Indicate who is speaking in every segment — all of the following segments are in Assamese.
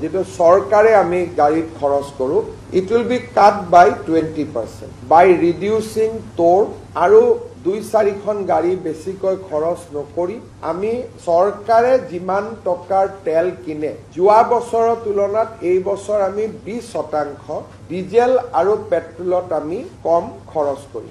Speaker 1: যেটো সরকারে আমি গাড়ীত খৰচ কৰো it will be cut by 20% by reducing toll আৰু 2-4খন গাড়ী বেছিকৈ খৰচ নকৰি আমি সরকারে যিমান টকাৰ তেল কিনে যোৱা বছৰৰ তুলনাত এই বছৰ আমি 20% ডিজেল আৰু পেট্ৰলত আমি কম খৰচ কৰিম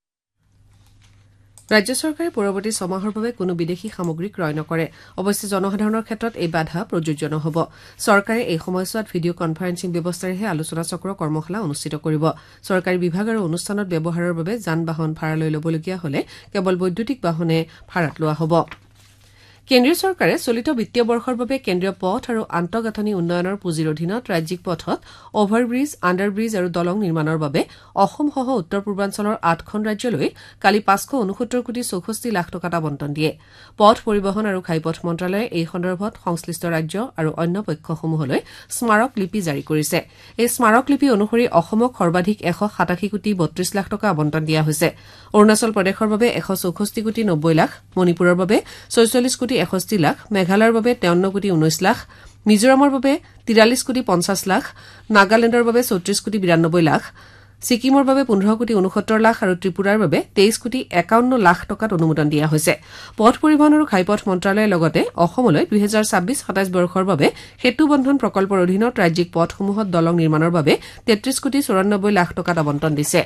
Speaker 2: ৰাজ্য চৰকাৰে পৰৱৰ্তী ছমাহৰ বাবে কোনো বিদেশী সামগ্ৰী ক্ৰয় নকৰে অৱশ্যে জনসাধাৰণৰ ক্ষেত্ৰত এই বাধা প্ৰযোজ্য নহব চৰকাৰে এই সময়ছোৱাত ভিডিঅ কনফাৰেন্সিং ব্যৱস্থাৰেহে আলোচনা চক্ৰ কৰ্মশালা অনুষ্ঠিত কৰিব চৰকাৰী বিভাগ আৰু অনুষ্ঠানত ব্যৱহাৰৰ বাবে যান বাহন ভাড়ালৈ ল'বলগীয়া হলে কেৱল বৈদ্যুতিক বাহনে ভাড়াত লোৱা হ'ব কেন্দ্ৰীয় চৰকাৰে চলিত বিত্তীয় বৰ্ষৰ বাবে কেন্দ্ৰীয় পথ আৰু আন্তঃগাঁথনি উন্নয়নৰ পুঁজিৰ অধীনত ৰাজ্যিক পথত অভাৰব্ৰিজ আণ্ডাৰব্ৰিজ আৰু দলং নিৰ্মাণৰ বাবে অসমসহ উত্তৰ পূৰ্বাঞ্চলৰ 8খন ৰাজ্যলৈ কালি 569 কোটি 64 লাখ টকা আবণ্টন দিয়ে পথ পৰিবহণ আৰু ঘাইপথ মন্ত্ৰালয়ে এই সন্দৰ্ভত সংশ্লিষ্ট ৰাজ্য আৰু অন্য পক্ষসমূহলৈ স্মাৰক লিপি জাৰি কৰিছে এই স্মাৰক লিপি অনুসৰি অসমক সৰ্বাধিক 187 কোটি 32 লাখ টকা আবণ্টন দিয়া হৈছে অৰুণাচল প্ৰদেশৰ বাবে 164 কোটি 90 লাখ মণিপুৰৰ বাবে 46 কোটি 61 লাখ মেঘালয়ৰ বাবে 53 কোটি 19 লাখ মিজোৰামৰ বাবে 43 কোটি 50 লাখ নাগালেণ্ডৰ বাবে 34 কোটি 92 লাখ সিকিমৰ বাবে 15 কোটি 69 লাখ আৰু ত্ৰিপুৰাৰ বাবে 23 কোটি 51 লাখ টকাত অনুমোদন দিয়া হৈছে পথ পৰিবহণ আৰু ঘাইপথ মন্ত্ৰালয়ে লগতে অসমলৈ 2026-27 বৰ্ষৰ বাবে সেতু বন্ধন প্ৰকল্পৰ অধীনত ৰাজ্যিক পথসমূহত দলং নিৰ্মাণৰ বাবে 33 কোটি 94 লাখ টকাত আবণ্টন দিছে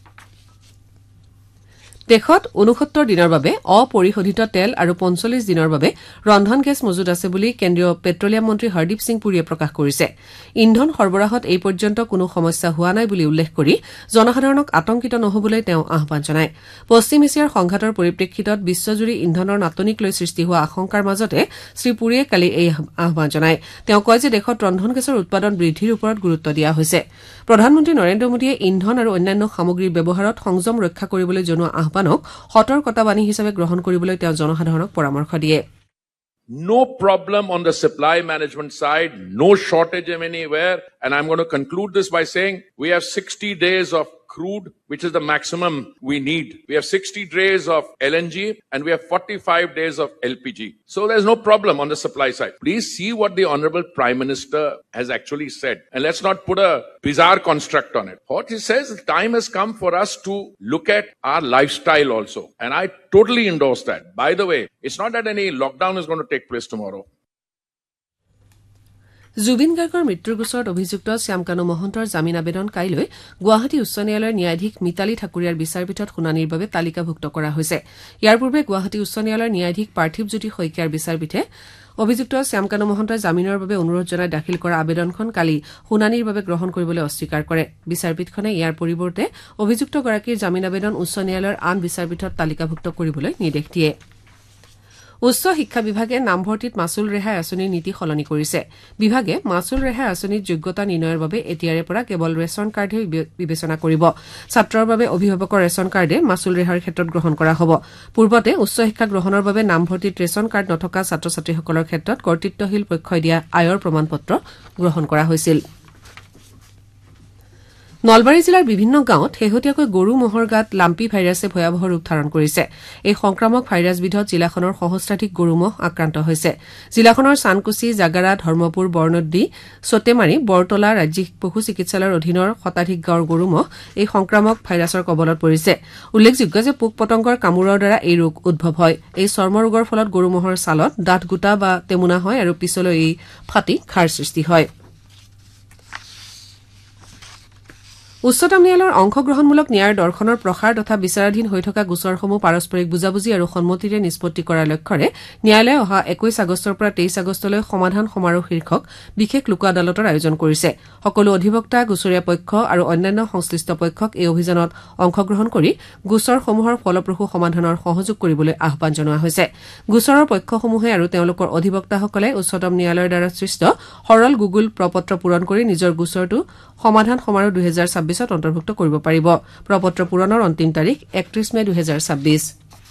Speaker 2: দেশত 69 দিনৰ বাবে অপৰিশোধিত তেল আৰু 45 দিনৰ বাবে ৰন্ধন গেছ মজুত আছে বুলি কেন্দ্ৰীয় পেট্ৰলিয়াম মন্ত্ৰী হৰদীপ সিং পুৰীয়ে প্ৰকাশ কৰিছে ইন্ধন সৰবৰাহত এই পৰ্যন্ত কোনো সমস্যা হোৱা নাই বুলি উল্লেখ কৰি জনসাধাৰণক আতংকিত নহবলৈ তেওঁ আহ্বান জনায় পশ্চিম এছিয়াৰ সংঘাতৰ পৰিপ্ৰেক্ষিতত বিশ্বজুৰি ইন্ধনৰ নাটনিক লৈ সৃষ্টি হোৱা আশংকাৰ মাজতে শ্ৰী পুৰীয়ে কালি এই আহ্বান জনায় তেওঁ কয় যে দেশত ৰন্ধন গেছৰ উৎপাদন বৃদ্ধিৰ ওপৰত গুৰুত্ব দিয়া হৈছে প্ৰধানমন্ত্ৰী নৰেন্দ্ৰ মোদীয়ে ইন্ধন আৰু অন্যান্য সামগ্ৰীৰ ব্যৱহাৰত সংযম ৰক্ষা কৰিবলৈ জনোৱা আহ্বানক সতৰ্কতাবাণী হিচাপে গ্ৰহণ কৰিবলৈ তেওঁ জনসাধাৰণক পৰামৰ্শ দিয়ে
Speaker 3: No problem on the supply management side, no shortage anywhere. And I'm going to conclude this by saying we have 60 days of crude, which is the maximum we need. We have 60 days of LNG and we have 45 days of LPG. So there's no problem on the supply side. Please see what the Honorable Prime Minister has actually said. And let's not put a bizarre construct on it. What he says, the time has come for us to look at our lifestyle also. And I totally endorse that. By the way, it's not that any lockdown is going to take place tomorrow.
Speaker 2: Zubeen গাৰ্গৰ মৃত্যুৰ গোচৰত অভিযুক্ত শ্যামকানু মহন্তৰ জামিন আবেদন কাইলৈ গুৱাহাটী উচ্চ ন্যায়ালয়ৰ ন্যায়াধীশ মিতালী ঠাকুৰীয়াৰ বিচাৰপীঠত শুনানিৰ বাবে তালিকাভুক্ত কৰা হৈছে ইয়াৰ পূৰ্বে গুৱাহাটী উচ্চ ন্যায়ালয়ৰ ন্যায়াধীশ পাৰ্থিৱ জ্যোতি শইকীয়াৰ বিচাৰপীঠে অভিযুক্ত শ্যামকানু মহন্তই জামিনৰ বাবে অনুৰোধ জনাই দাখিল কৰা আবেদনখন কালি শুনানিৰ বাবে গ্ৰহণ কৰিবলৈ অস্বীকাৰ কৰে বিচাৰপীঠখনে ইয়াৰ পৰিৱৰ্তে অভিযুক্তগৰাকীৰ জামিন আবেদন উচ্চ ন্যায়ালয়ৰ আন বিচাৰপীঠত তালিকাভুক্ত কৰিবলৈ নিৰ্দেশ দিয়ে উচ্চ শিক্ষা বিভাগে নামভৰ্তিত মাচুল ৰেহাই আঁচনিৰ নীতি সলনি কৰিছে বিভাগে মাচুল ৰেহাই আঁচনিত যোগ্যতা নিৰ্ণয়ৰ বাবে এতিয়াৰে পৰা কেৱল ৰেচন কাৰ্ডহে বিবেচনা কৰিব ছাত্ৰৰ বাবে অভিভাৱকৰ ৰেচন কাৰ্ডে মাচুল ৰেহাইৰ ক্ষেত্ৰত গ্ৰহণ কৰা হ'ব পূৰ্বতে উচ্চ শিক্ষা গ্ৰহণৰ বাবে নামভৰ্তিত ৰেচন কাৰ্ড নথকা ছাত্ৰ ছাত্ৰীসকলৰ ক্ষেত্ৰত কৰ্তৃত্বশীল পক্ষই দিয়া আয়ৰ প্ৰমাণপত্ৰ গ্ৰহণ কৰা হৈছিল নলবাৰী জিলাৰ বিভিন্ন গাঁৱত শেহতীয়াকৈ গৰু মহৰ গাত লাম্পি ভাইৰাছে ভয়াৱহ ৰূপ ধাৰণ কৰিছে এই সংক্ৰামক ভাইৰাছবিধত জিলাখনৰ সহস্ৰাধিক গৰু মহ আক্ৰান্ত হৈছে জিলাখনৰ চানকুচি জাগাৰা ধৰ্মপুৰ বৰনদী সতেমাৰী বৰতলা ৰাজ্যিক পশু চিকিৎসালয়ৰ অধীনৰ শতাধিক গাঁৱৰ গৰু মহ এই সংক্ৰামক ভাইৰাছৰ কবলত পৰিছে উল্লেখযোগ্য যে পোক পতংগৰ কামোৰৰ দ্বাৰা এই ৰোগ উদ্ভৱ হয় এই চৰ্ম ৰোগৰ ফলত গৰু মহৰ ছালত ডাঠ গোটা বা তেমুনা হয় আৰু পিছলৈ এই ফাটি খাৰ সৃষ্টি হয় উচ্চতম ন্যায়ালয়ৰ অংশগ্ৰহণমূলক ন্যায়ৰ দৰ্শনৰ প্ৰসাৰ তথা বিচাৰাধীন হৈ থকা গোচৰসমূহ পাৰস্পৰিক বুজাবুজি আৰু সন্মতিৰে নিষ্পত্তি কৰাৰ লক্ষ্যৰে ন্যায়ালয়ে অহা 21 আগষ্টৰ পৰা 23 আগষ্টলৈ সমাধান সমাৰোহ শীৰ্ষক বিশেষ লোক আদালতৰ আয়োজন কৰিছে সকলো অধিবক্তা গোচৰীয়া পক্ষ আৰু অন্যান্য সংশ্লিষ্ট পক্ষক এই অভিযানত অংশগ্ৰহণ কৰি গোচৰসমূহৰ ফলপ্ৰসূ সমাধানৰ সহযোগ কৰিবলৈ আহ্বান জনোৱা হৈছে গোচৰৰ পক্ষসমূহে আৰু তেওঁলোকৰ অধিবক্তাসকলে উচ্চতম ন্যায়ালয়ৰ দ্বাৰা সৃষ্ট সৰল গুগল প্ৰপত্ৰ পূৰণ কৰি নিজৰ গোচৰটো সমাধান সমাৰোহ 2026 অন্তৰ্ভুক্ত কৰিব পাৰিব প্ৰপত্ৰ পূৰণৰ অন্তিম তাৰিখ 31 মে 2026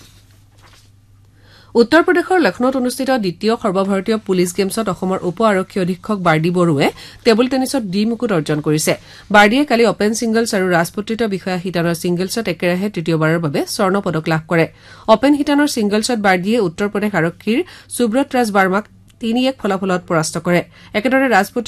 Speaker 2: উত্তৰ প্ৰদেশৰ লক্ষ্ণৌত অনুষ্ঠিত দ্বিতীয় সৰ্বভাৰতীয় পুলিচ গেমছত অসমৰ উপ আৰক্ষী অধীক্ষক বাৰ্ডি বৰুৱে টেবুল টেনিছত ডি মুকুট অৰ্জন কৰিছে বাৰ্ডিয়ে কালি অপেন ছিংগলছ আৰু ৰাজপত্ৰিত বিষয়া শিতানৰ ছিংগলছত একেৰাহে তৃতীয়বাৰৰ বাবে স্বৰ্ণ পদক লাভ কৰে অপেন শিতানৰ ছিংগলছত বাৰ্ডিয়ে উত্তৰ প্ৰদেশ আৰক্ষীৰ সুব্ৰত ৰাজ বাৰ্মাক 3-1 ফলাফলত পৰাস্ত কৰে একেদৰে ৰাজপত্ৰিত